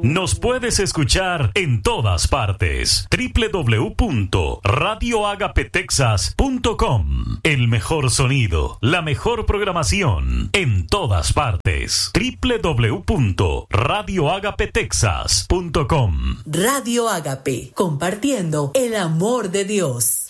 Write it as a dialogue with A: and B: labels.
A: Nos puedes escuchar en todas partes. www.radioagapetexas.com. El mejor sonido, la mejor programación en todas partes. www.radioagapetexas.com.
B: Radio Agape, compartiendo el amor de Dios.